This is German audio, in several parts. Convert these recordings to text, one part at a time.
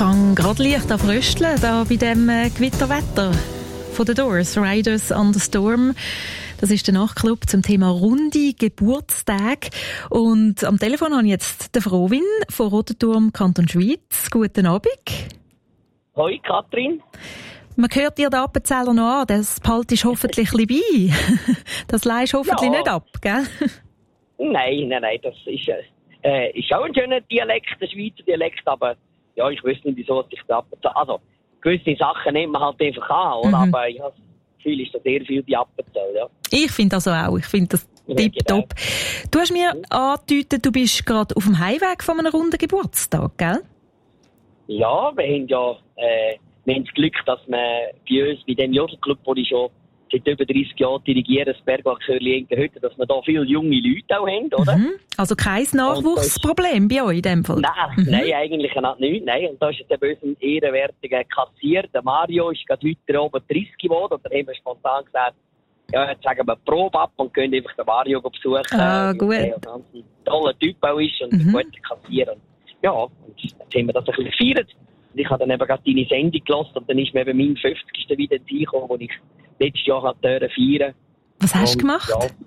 fange gerade leicht an frösteln, da bei dem Gewitterwetter von The Doors, Riders on the Storm. Das ist der Nachtclub zum Thema runde Geburtstage. Und am Telefon habe ich jetzt den Frohwin von Rotenturm, Kanton Schwyz. Guten Abend. Hoi, Katrin. Man hört dir den Appenzeller noch an, das behaltest hoffentlich ein bisschen bei. Das leihst hoffentlich nicht ab, gell? Nein, das ist auch ein schöner Dialekt, ein Schweizer Dialekt, aber ja, ich wüsste nicht, wieso ich da Appenzeller... Also, gewisse Sachen nimmt man halt einfach an, oder? Aber ich habe das Gefühl, ist da sehr viel die Appenzeller, ja. Ich finde das auch. Ich finde das tipptopp. Du hast mir angedeutet, du bist gerade auf dem Heimweg von einem runden Geburtstag, gell? Ja, wir haben das Glück, dass wir bei uns, bei dem Jodelclub, wo ich schon seit über 30 Jahren dirigiere, das Bergwachshörli Enkenhütte, dass wir da viele junge Leute auch haben, oder? Mhm. Also kein Nachwuchsproblem bei euch in dem Fall? Nein, eigentlich nicht. Nein. Und da ist jetzt eben unser ehrenwertiger Kassier, der Mario, ist gerade heute oben 30 geworden. Und dann haben wir spontan gesagt, ja, jetzt sagen wir Probe ab und gehen einfach den Mario besuchen. Gut. Der ein ganz toller Typ auch ist und ein guter Kassier. Und ja, und jetzt haben wir das ein bisschen gefeiert. Und ich habe dann eben gerade deine Sendung gehört und dann ist mir eben mein 50. wieder reingekommen, wo ich letztes Jahr feiern durfte. Was hast du gemacht?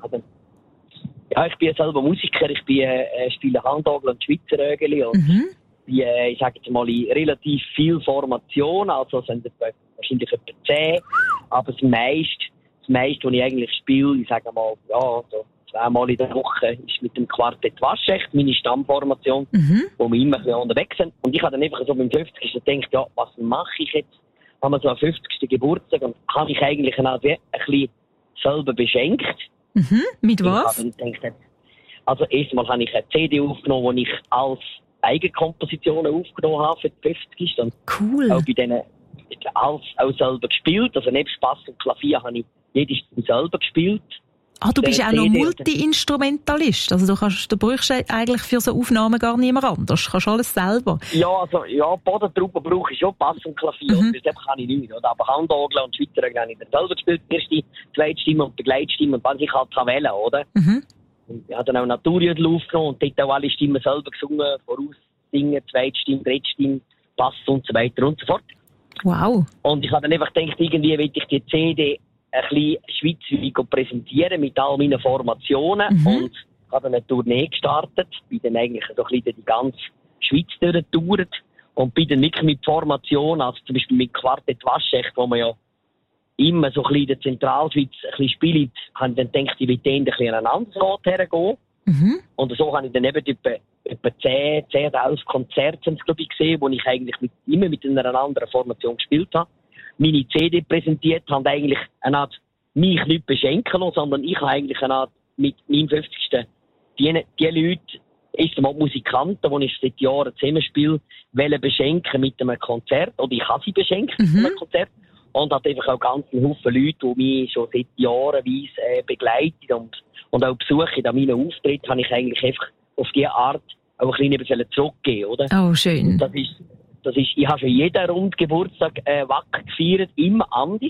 Ja, ich bin selber Musiker, ich spiele Handorgel und Schweizer Rögeli und ich sage jetzt mal in relativ viel Formation, also sind es wahrscheinlich etwa 10, aber das meiste, was ich eigentlich spiele, ich sage mal, ja, so 2-mal in der Woche ist mit dem Quartett Waschecht, meine Stammformation, wo wir immer ein bisschen unterwegs sind. Und ich habe dann einfach so beim 50. gedacht, ja, was mache ich jetzt? Haben wir so einen 50. Geburtstag und habe ich eigentlich ein bisschen selber beschenkt. Mit was? Also erstmal habe ich eine CD aufgenommen, die ich als Eigenkompositionen aufgenommen habe für die 50. Und cool. auch bei denen auch selber gespielt. Also neben Bass und Klavier habe ich jede Stimme selber gespielt. Ah, du bist auch noch Multi-Instrumentalist. Also du brauchst eigentlich für so Aufnahmen gar niemand anders. Du kannst alles selber. Ja, Bodentruppen brauche ich schon, Bass und Klavier. Das kann ich nicht. Oder? Aber Handorgel und Schweizer habe ich dann selber gespielt. Erste, zweite Stimme und Begleitstimme und was ich halt wählen, oder? Und ich habe dann auch Naturjodel aufgenommen und dort auch alle Stimmen selber gesungen, voraussingen, zweite Stimme, dritte Stimme, Bass und so weiter und so fort. Wow. Und ich habe dann einfach gedacht, irgendwie will ich die CD ein bisschen schweizweit präsentieren mit all meinen Formationen und habe dann eine Tournee gestartet, bin dann eigentlich so ein bisschen die ganze Schweiz durchgetourt und bin dann wirklich mit Formationen, also zum Beispiel mit Quartett Waschecht, wo man ja immer so ein bisschen in der Zentralschweiz ein bisschen spielt, habe ich dann gedacht, ich will denen ein bisschen an einen anderen Ort hergehen. Und so habe ich dann eben etwa 10, 11 Konzerte, glaube ich, gesehen, wo ich eigentlich immer mit einer anderen Formation gespielt habe. Meine CD präsentiert, haben eigentlich eine Art mich nicht beschenken lassen, sondern ich habe eigentlich eine Art mit meinem 50. Die Leute, erstmal Musikanten, die ich seit Jahren zusammenspiele, wollen beschenken mit einem Konzert, oder ich habe sie beschenkt mit einem Konzert, und hat einfach auch ganz einen Haufen Leute, die mich schon seit Jahren begleiten und auch besuchen. An meinen Auftritten habe ich eigentlich einfach auf diese Art auch ein bisschen zurückgegeben, oder? Oh, schön. Das ist, ich habe schon jeden Rundgeburtstag wacker gefeiert, immer anders.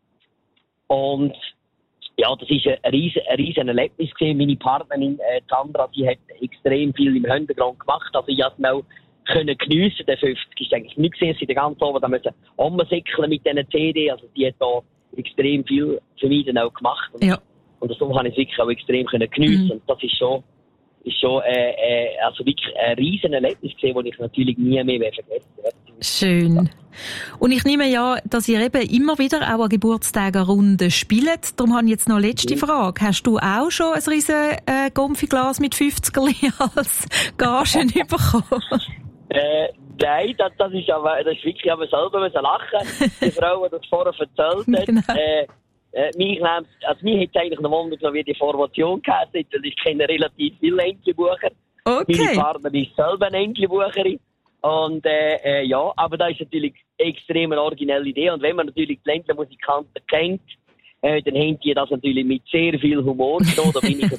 Und ja, das ist ein riesen Erlebnis gewesen. Meine Partnerin Sandra, die hat extrem viel im Hintergrund gemacht. Also ich konnte es auch geniessen. Der 50 ist eigentlich nicht gesehen, sie den ganzen Abend müssen umsäckeln mit diesen CD. Also die hat da extrem viel für mich dann auch gemacht. Und so habe ich es wirklich auch extrem geniessen. Und das ist schon also wirklich ein riesen Erlebnis gesehen, das ich natürlich nie mehr vergessen werde. Schön. Und ich nehme ja, dass ihr eben immer wieder auch an Geburtstagen-Runden spielt. Darum habe ich jetzt noch eine letzte Frage. Hast du auch schon ein riesen Gomfiglas mit 50er als Gagen bekommen? Nein, das ist wirklich, aber selber müssen lachen. Die Frau, die das vorher erzählt hat. Genau. Mir hat es eigentlich noch wundert, wie die Formation geheißen hat, weil ich kenne relativ viele Entlebucher. Okay. Meine Partnerin ist selber eine Entlebucherin. Und aber da ist natürlich extrem eine originelle Idee. Und wenn man natürlich die Ländlermusikanten kennt, dann haben die das natürlich mit sehr viel Humor getan. Da bin ich ein